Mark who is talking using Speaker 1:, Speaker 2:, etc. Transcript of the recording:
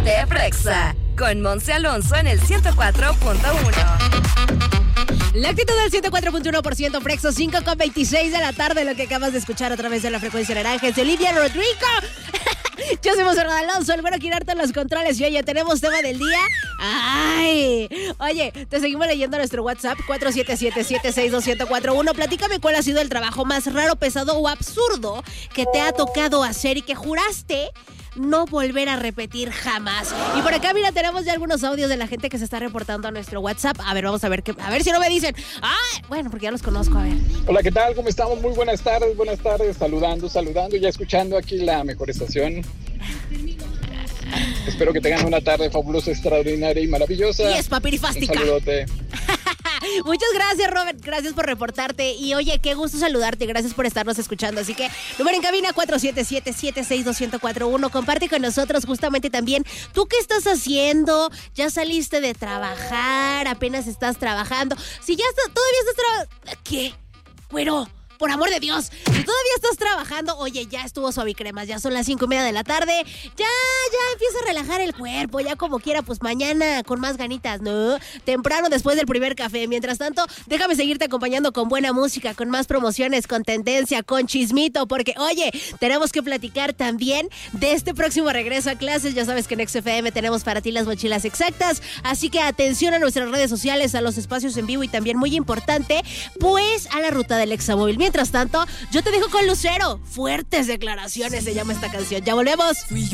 Speaker 1: de Frexa, con Monse Alonso en el 104.1.
Speaker 2: La actitud del 104.1% Frexa, 5:26 de la tarde, lo que acabas de escuchar a través de la frecuencia naranja es de Olivia Rodrigo. Yo soy Monse Alonso, el bueno Quirarte en los controles. Y oye, tenemos tema del día. ¡Ay! Oye, te seguimos leyendo nuestro WhatsApp 477-762-1041. Platícame cuál ha sido el trabajo más raro, pesado o absurdo que te ha tocado hacer y que juraste no volver a repetir jamás. Y por acá, mira, tenemos ya algunos audios de la gente que se está reportando a nuestro WhatsApp. A ver, vamos a ver si no me dicen. ¡Ay! Bueno, porque ya los conozco, a ver.
Speaker 3: Hola, ¿qué tal? ¿Cómo estamos? Muy buenas tardes, saludando, ya escuchando aquí la mejor estación. Espero que tengan una tarde fabulosa, extraordinaria y maravillosa.
Speaker 2: Y es papirifástica.
Speaker 3: Un saludote.
Speaker 2: Muchas gracias, Robert. Gracias por reportarte. Y oye, qué gusto saludarte. Gracias por estarnos escuchando. Así que, número en cabina 477-762-1041. Comparte con nosotros justamente también. ¿Tú qué estás haciendo? ¿Ya saliste de trabajar? ¿Apenas estás trabajando? Si ya estás, todavía estás trabajando. ¿Qué? Güero, por amor de Dios, si todavía estás trabajando, oye, ya estuvo Suavicremas, ya son las 5:30 de la tarde, ya empieza a relajar el cuerpo, ya como quiera, pues mañana con más ganitas, ¿no? Temprano después del primer café. Mientras tanto, déjame seguirte acompañando con buena música, con más promociones, con tendencia, con chismito, porque, oye, tenemos que platicar también de este próximo regreso a clases. Ya sabes que en XFM tenemos para ti las mochilas exactas, así que atención a nuestras redes sociales, a los espacios en vivo y también, muy importante, pues a la ruta del Examóvil. Mientras tanto, yo te dejo con Lucero. Fuertes declaraciones se llama esta canción. Ya volvemos.